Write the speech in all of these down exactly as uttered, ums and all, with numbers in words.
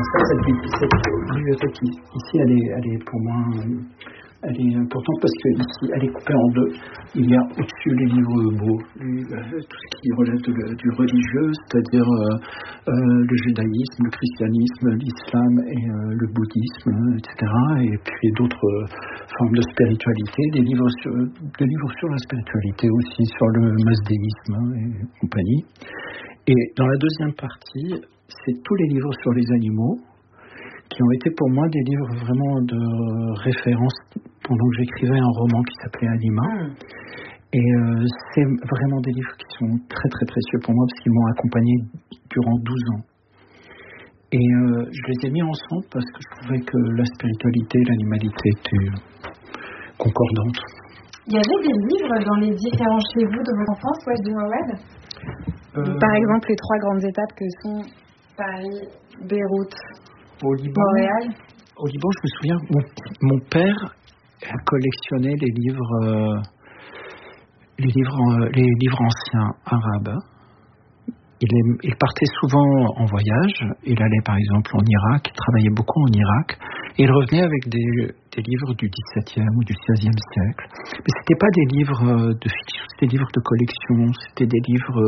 cette, cette bibliothèque ici, elle est, elle est pour moi, elle est importante parce que ici, elle est coupée en deux. Il y a au-dessus les livres beaux, les, tout ce qui relève de, du religieux, c'est-à-dire euh, euh, le judaïsme, le christianisme, l'islam et euh, le bouddhisme, et cetera. Et puis d'autres euh, formes de spiritualité, des livres sur, des livres sur la spiritualité aussi, sur le masdéisme et compagnie. Et dans la deuxième partie, c'est tous les livres sur les animaux qui ont été pour moi des livres vraiment de référence pendant que j'écrivais un roman qui s'appelait Anima. Mm. Et euh, c'est vraiment des livres qui sont très très précieux pour moi parce qu'ils m'ont accompagné durant douze ans. Et euh, je les ai mis ensemble parce que je trouvais que la spiritualité et l'animalité étaient concordantes. Il y avait des livres dans les différents chez vous de votre enfance, Wesh de Wawed euh... Par exemple, les trois grandes étapes que sont Paris, Beyrouth, au Liban, Montréal. Au Liban, je me souviens, mon, mon père collectionnait les livres, euh, les livres, euh, les livres anciens arabes. Il, est, il partait souvent en voyage. Il allait par exemple en Irak, il travaillait beaucoup en Irak, et il revenait avec des, des livres du dix-septième ou du seizième siècle. Mais c'était pas des livres de fiction, c'était des livres de collection, c'était des livres.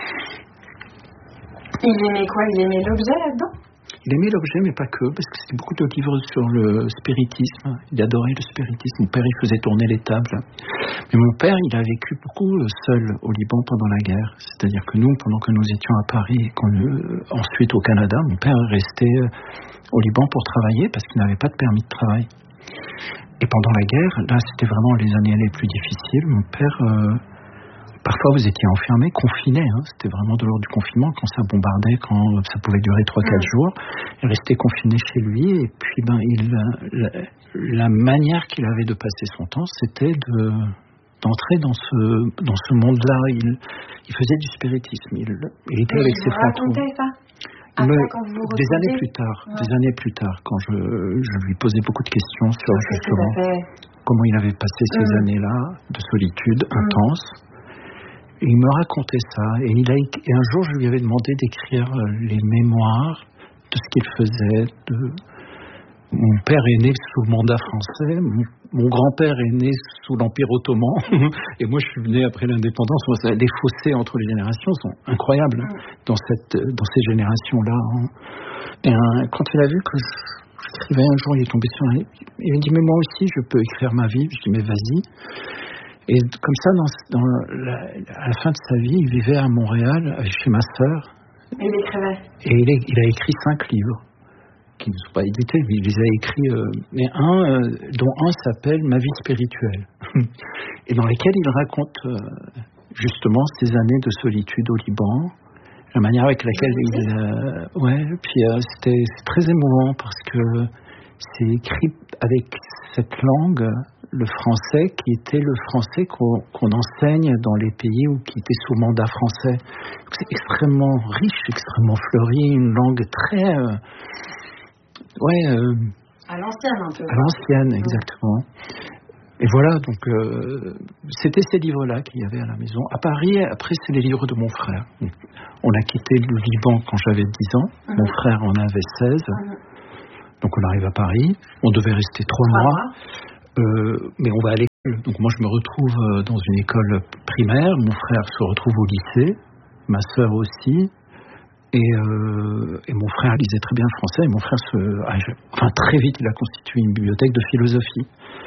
Il aimait quoi? Il aimait l'objet là-dedans? Il aimait l'objet, mais pas que, parce que c'était beaucoup de livres sur le spiritisme. Il adorait le spiritisme. Mon père, il faisait tourner les tables. Mais mon père, il a vécu beaucoup seul au Liban pendant la guerre. C'est-à-dire que nous, pendant que nous étions à Paris et qu'on, euh, ensuite au Canada, mon père restait au Liban pour travailler parce qu'il n'avait pas de permis de travail. Et pendant la guerre, là, c'était vraiment les années les plus difficiles. Mon père... Euh, Parfois, vous étiez enfermé, confiné. Hein, c'était vraiment de l'ordre du confinement. Quand ça bombardait, quand ça pouvait durer trois quatre jours, il restait confiné chez lui. Et puis, ben, il, la, la manière qu'il avait de passer son temps, c'était de, d'entrer dans ce, dans ce monde-là. Il, il faisait du spiritisme. Il, il était Mais avec ses fantômes. Ça me, quand vous des années plus tard, ouais. des années plus tard, quand je, je lui posais beaucoup de questions sur okay, justement comment il avait passé ces mmh. années-là de solitude mmh. intense. Et il me racontait ça, et, il a, et un jour je lui avais demandé d'écrire les mémoires de ce qu'il faisait. De... Mon père est né sous le mandat français, mon, mon grand-père est né sous l'Empire ottoman, et moi je suis né après l'indépendance. Les fossés entre les générations sont incroyables hein, dans, cette, dans ces générations-là. Hein. Et hein, quand il a vu que j'écrivais un jour, il est tombé sur un livre, il m'a dit mais moi aussi je peux écrire ma vie. Je dis mais vas-y. Et comme ça, dans, dans la, à la fin de sa vie, il vivait à Montréal chez ma sœur. Et il écrivait. Et il, est, il a écrit cinq livres qui ne sont pas édités, mais il les a écrits. Euh, mais un, euh, dont un s'appelle Ma vie spirituelle, et dans lequel il raconte euh, justement ses années de solitude au Liban, la manière avec laquelle il. Euh, ouais. Puis euh, c'était c'est très émouvant parce que c'est écrit avec cette langue. Le français qui était le français qu'on, qu'on enseigne dans les pays où qui étaient sous mandat français. Donc c'est extrêmement riche, extrêmement fleuri, une langue très... Euh, ouais... Euh, à l'ancienne un peu. À l'ancienne, exactement. Et voilà, donc euh, c'était ces livres-là qu'il y avait à la maison. À Paris, après, c'est les livres de mon frère. On a quitté le Liban quand j'avais dix ans. Mm-hmm. Mon frère en avait seize. Mm-hmm. Donc on arrive à Paris. On devait rester trois mois. Euh, mais on va à l'école. Donc moi je me retrouve dans une école primaire, mon frère se retrouve au lycée, ma sœur aussi, et, euh, et mon frère lisait très bien le français, et mon frère se, enfin très vite il a constitué une bibliothèque de philosophie.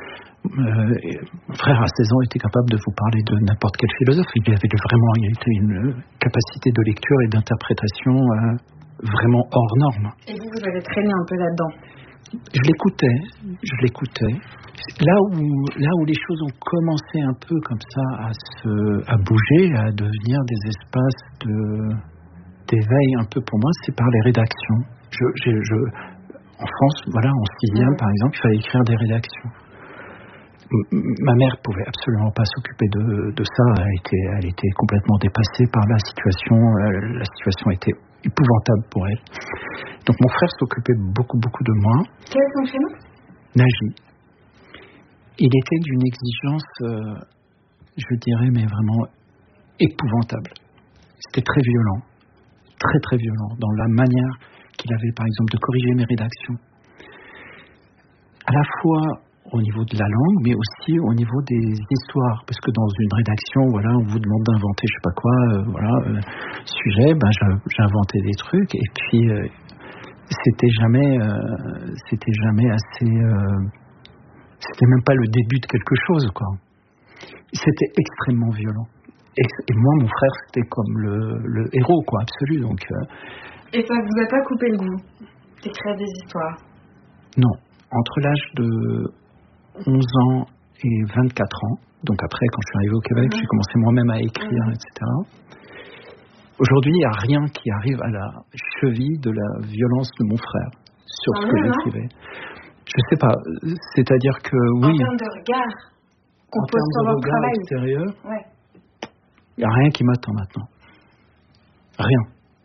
Euh, et mon frère à seize ans était capable de vous parler de n'importe quel philosophe. Il avait vraiment il était une capacité de lecture et d'interprétation euh, vraiment hors norme. Et vous, vous avez traîné un peu là-dedans? Je l'écoutais, je l'écoutais. Là où, là où les choses ont commencé un peu comme ça à, se, à bouger, à devenir des espaces de, d'éveil un peu pour moi, c'est par les rédactions. Je, je, je, en France, voilà, en sixième mmh. par exemple, il fallait écrire des rédactions. M- ma mère pouvait absolument pas s'occuper de, de ça. Elle était, elle était complètement dépassée par la situation. Euh, la situation était épouvantable pour elle. Donc mon frère s'occupait beaucoup, beaucoup de moi. Quel est son prénom? Nagy. Il était d'une exigence, euh, je dirais, mais vraiment épouvantable. C'était très violent, très très violent dans la manière qu'il avait, par exemple, de corriger mes rédactions. À la fois au niveau de la langue, mais aussi au niveau des histoires. Parce que dans une rédaction, voilà, on vous demande d'inventer je sais pas quoi, euh, voilà, euh, sujet, ben, j'ai inventé des trucs, et puis euh, c'était jamais, euh, c'était jamais assez... Euh, c'était même pas le début de quelque chose, quoi. C'était extrêmement violent. Et, et moi, mon frère, c'était comme le, le héros, quoi, absolu. Donc, euh... Et ça vous a pas coupé le goût d'écrire des histoires? Non. Entre l'âge de onze ans et vingt-quatre ans, donc après, quand je suis arrivé au Québec, mmh. j'ai commencé moi-même à écrire, mmh. et cetera. Aujourd'hui, il n'y a rien qui arrive à la cheville de la violence de mon frère sur ce que j'écrivais. Je sais pas, c'est-à-dire que oui... En termes de regard qu'on pose sur votre travail. Extérieur, ouais. Il n'y a rien qui m'attend maintenant. Rien.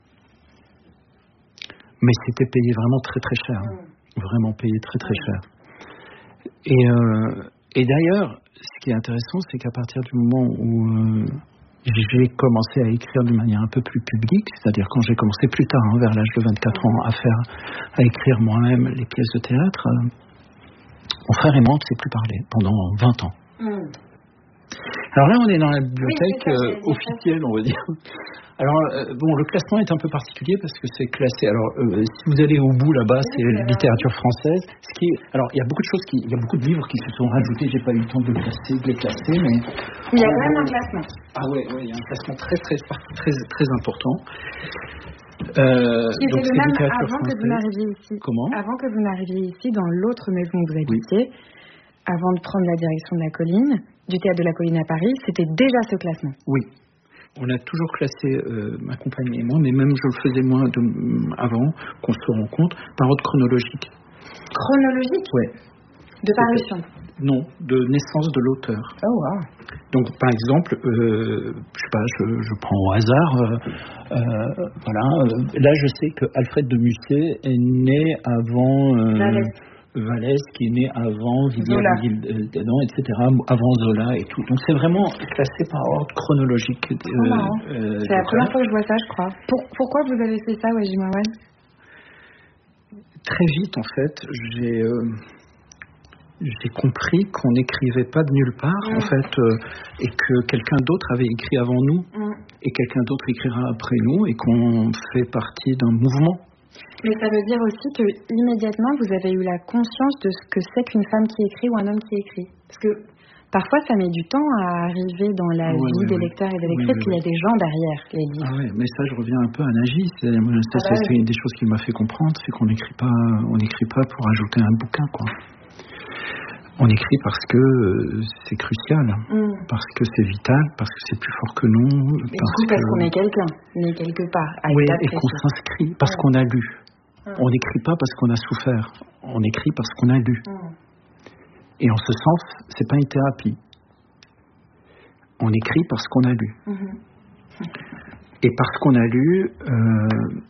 Mais c'était payé vraiment très très cher. Mmh. Vraiment payé très très cher. Et, euh, et d'ailleurs, ce qui est intéressant, c'est qu'à partir du moment où euh, j'ai commencé à écrire d'une manière un peu plus publique, c'est-à-dire quand j'ai commencé plus tard, hein, vers l'âge de vingt-quatre ans, à faire, à écrire moi-même les pièces de théâtre, euh, mon frère et moi, on ne s'est plus parlé pendant vingt ans. Mmh. Alors là, on est dans la bibliothèque oui, ça, euh, officielle, on va dire. Alors, euh, bon, le classement est un peu particulier parce que c'est classé. Alors, euh, si vous allez au bout là-bas, c'est oui, littérature française. Ce qui est, alors, il y a beaucoup de choses qui, il y a beaucoup de livres qui se sont rajoutés. J'ai pas eu le temps de, le classer, de les classer, mais il y a quand même un classement. Ah ouais, ouais, il y a un classement très, très, très, très important. Euh, qui était le même avant française. Que vous n'arriviez ici. Comment ? Avant que vous n'arriviez ici, dans l'autre maison où vous habitiez, oui. avant de prendre la direction de la colline, du théâtre de la colline à Paris, c'était déjà ce classement. Oui. On a toujours classé, euh, ma compagne et moi, mais même je le faisais moi de, avant qu'on se rencontre, par ordre chronologique. Chronologique ? Oui. De parution ? Non, de naissance de l'auteur. Oh wow. Donc par exemple, euh, je sais pas, je, je prends au hasard, euh, euh, voilà, euh, là je sais que Alfred de Musset est né avant... Euh, Vallès, qui est né avant Villiers-Ville-Dedan, et cetera, avant Zola et tout. Donc c'est vraiment classé par ordre chronologique. Euh, oh, euh, c'est la première fois que je vois ça, je crois. Pour, pourquoi vous avez fait ça, Wajid Mouawad ? Très vite, en fait, j'ai, euh, j'ai compris qu'on n'écrivait pas de nulle part, mmh. en fait, euh, et que quelqu'un d'autre avait écrit avant nous, mmh. et quelqu'un d'autre écrira après nous, et qu'on fait partie d'un mouvement. Mais ça veut dire aussi que immédiatement vous avez eu la conscience de ce que c'est qu'une femme qui écrit ou un homme qui écrit. Parce que parfois ça met du temps à arriver dans la oui, vie oui, des oui. lecteurs et des lectrices, oui, oui, il y a des gens derrière les livres. Ah ouais, mais ça je reviens un peu à Nagy. C'est, ça, ah c'est, c'est une des choses qui m'a fait comprendre, c'est qu'on n'écrit pas, on n'écrit pas pour ajouter un bouquin, quoi. On écrit parce que euh, c'est crucial, mm. parce que c'est vital, parce que c'est plus fort que nous. Et parce, parce que... qu'on est quelqu'un, né quelque part. À oui, et qu'on s'inscrit parce mm. qu'on a lu. Mm. On n'écrit pas parce qu'on a souffert, on écrit parce qu'on a lu. Mm. Et en ce sens, c'est pas une thérapie. On écrit parce qu'on a lu. Mm-hmm. Et parce qu'on a lu, euh,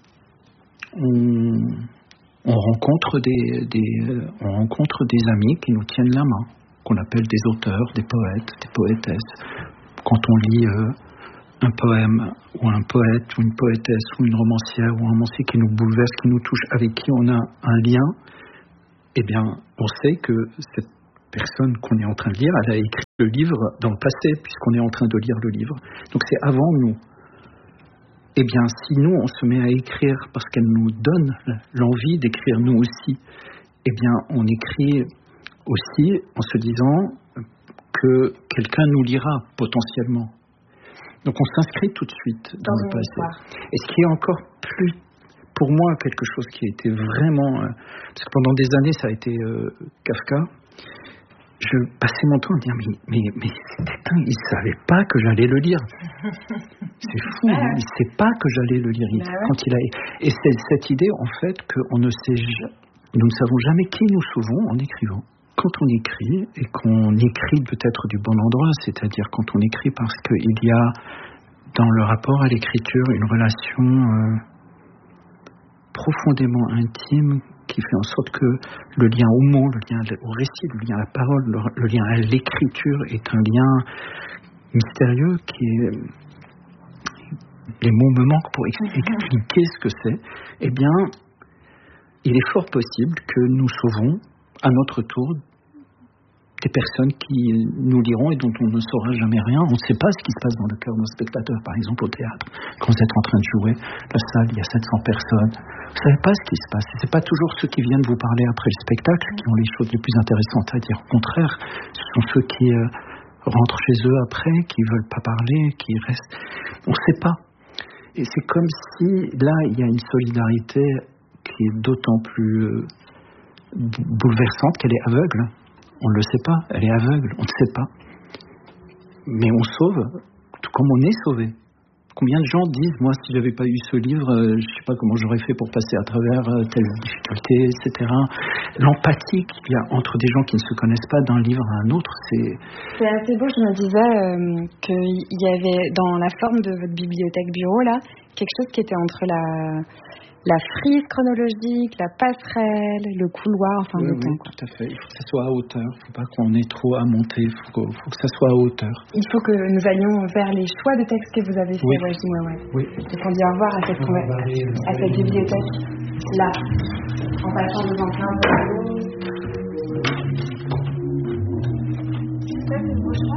on... On rencontre des, des, euh, on rencontre des amis qui nous tiennent la main, qu'on appelle des auteurs, des poètes, des poétesses. Quand on lit euh, un poème, ou un poète, ou une poétesse, ou une romancière, ou un romancier qui nous bouleverse, qui nous touche, avec qui on a un lien, eh bien, on sait que cette personne qu'on est en train de lire, elle a écrit le livre dans le passé, puisqu'on est en train de lire le livre. Donc c'est avant nous. Eh bien, si nous, on se met à écrire parce qu'elle nous donne l'envie d'écrire nous aussi, eh bien, on écrit aussi en se disant que quelqu'un nous lira potentiellement. Donc, on s'inscrit tout de suite dans, dans le passé. Histoire. Et ce qui est encore plus, pour moi, quelque chose qui a été vraiment... Euh, parce que pendant des années, ça a été euh, Kafka. Je passais mon temps à dire, mais, mais, mais putain, il ne savait pas que j'allais le lire. C'est fou, ouais. Il ne sait pas que j'allais le lire. Il, ouais. Quand il a... Et c'est cette idée, en fait, que on ne sait, nous ne savons jamais qui nous sauvons en écrivant. Quand on écrit, et qu'on écrit peut-être du bon endroit, c'est-à-dire quand on écrit parce qu'il y a dans le rapport à l'écriture une relation euh, profondément intime, qui fait en sorte que le lien au mot, le lien au récit, le lien à la parole, le, le lien à l'écriture est un lien mystérieux qui est... Les mots me manquent pour expliquer ce que c'est. Eh bien, il est fort possible que nous sauvons à notre tour des personnes qui nous liront et dont on ne saura jamais rien. On ne sait pas ce qui se passe dans le cœur de nos spectateurs, par exemple au théâtre. Quand vous êtes en train de jouer, la salle, il y a sept cents personnes. Vous ne savez pas ce qui se passe. Ce n'est pas toujours ceux qui viennent vous parler après le spectacle qui ont les choses les plus intéressantes à dire. Au contraire, ce sont ceux qui euh, rentrent chez eux après, qui ne veulent pas parler, qui restent... On ne sait pas. Et c'est comme si, là, il y a une solidarité qui est d'autant plus euh, bouleversante qu'elle est aveugle. On ne le sait pas, elle est aveugle, on ne sait pas. Mais on sauve, tout comme on est sauvé. Combien de gens disent, moi, si je n'avais pas eu ce livre, euh, je ne sais pas comment j'aurais fait pour passer à travers euh, telle difficulté, et cetera. L'empathie qu'il y a entre des gens qui ne se connaissent pas d'un livre à un autre, c'est... C'est assez beau, je me disais euh, qu'il y avait, dans la forme de votre bibliothèque bureau, là, quelque chose qui était entre la... la frise chronologique, la passerelle, le couloir, enfin oui, le oui, temps. Quoi. Tout à fait. Il faut que ça soit à hauteur. Il ne faut pas qu'on ait trop à monter. Il faut, faut que ça soit à hauteur. Il faut que nous allions vers les choix de textes que vous avez fait. Oui. Ouais, je dis, ouais, ouais. Oui. Donc on dit au revoir à cette, conver- à cette bibliothèque là, en passant devant plein de